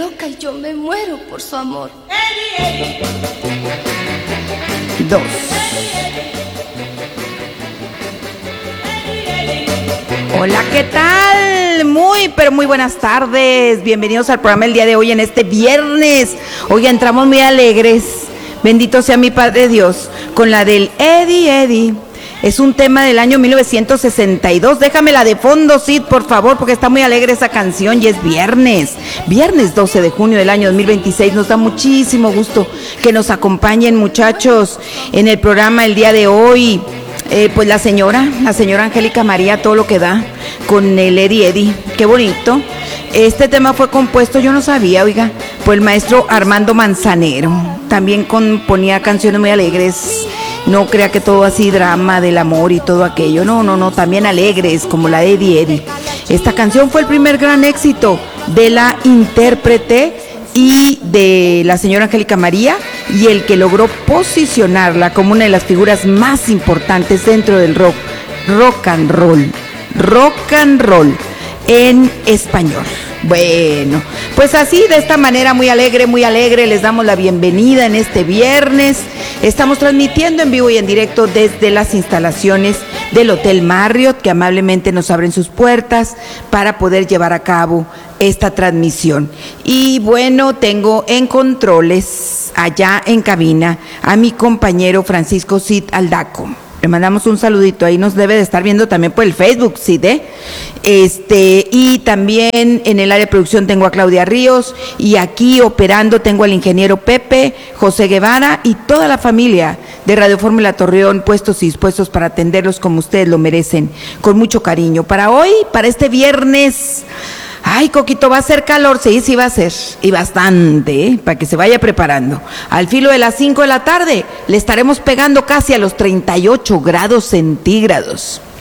loca y yo me muero por su amor. 2. Hola, ¿qué tal? Muy, pero muy buenas tardes. Bienvenidos al programa el día de hoy en este viernes. Hoy entramos muy alegres. Bendito sea mi Padre Dios. Con la del Eddie Eddie. Es un tema del año 1962. Déjamela de fondo, Sid, por favor, porque está muy alegre esa canción y es viernes. Viernes 12 de junio del año 2026. Nos da muchísimo gusto que nos acompañen, muchachos, en el programa el día de hoy. Pues la señora Angélica María, todo lo que da con el Eddie Eddie. Qué bonito. Este tema fue compuesto, yo no sabía, oiga, por el maestro Armando Manzanero. También componía canciones muy alegres. No crea que todo así drama del amor y todo aquello. No, también alegres como la de Eddie Eddie. Esta canción fue el primer gran éxito de la intérprete y de la señora Angélica María, y el que logró posicionarla como una de las figuras más importantes dentro del rock and roll en español. Bueno, pues así, de esta manera muy alegre, les damos la bienvenida en este viernes. Estamos transmitiendo en vivo y en directo desde las instalaciones del Hotel Marriott, que amablemente nos abren sus puertas para poder llevar a cabo esta transmisión. Y bueno, tengo en controles allá en cabina a mi compañero Francisco Cid Aldaco. Le mandamos un saludito, ahí nos debe de estar viendo también por el Facebook, Cid, y también en el área de producción tengo a Claudia Ríos, y aquí operando tengo al ingeniero Pepe, José Guevara y toda la familia de Radio Fórmula Torreón, puestos y dispuestos para atenderlos como ustedes lo merecen, con mucho cariño. Para hoy, para este viernes, ay, Coquito, va a ser calor, sí va a ser, y bastante, para que se vaya preparando. Al filo de las 5 de la tarde le estaremos pegando casi a los 38 grados centígrados.